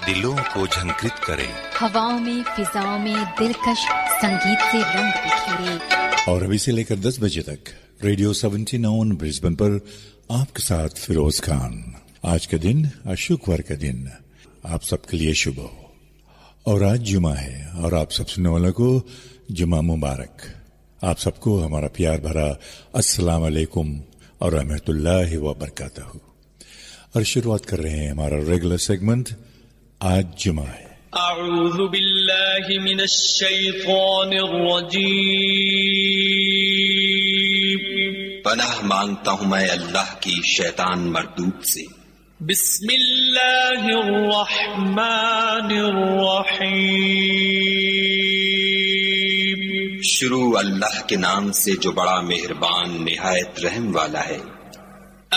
दिलों को झंकृत करे, हवाओं में फिजाओं में दिलकश संगीत से रंग बिखेरे। और अभी से लेकर 10 बजे तक रेडियो 79 ब्रिस्बेन पर आपके साथ फिरोज खान। आज का दिन शुक्रवार का दिन आप सबके लिए शुभ हो। और आज जुमा है और आप सब सुनने वालों को जुमा मुबारक। आप सबको हमारा प्यार भरा अस्सलाम वालेकुम और रहमतुल्लाहि व बरकातहू। और शुरुआत कर रहे हैं हमारा रेगुलर सेगमेंट आज जुमा है। अऊज़ु बिल्लाहि मिनश शैतानिर रजीम। पनाह मांगता हूँ मैं अल्लाह की शैतान मरदूद से। बिस्मिल्लाहिर रहमानिर रहीम। शुरू अल्लाह के नाम से जो बड़ा मेहरबान निहायत रहम वाला है।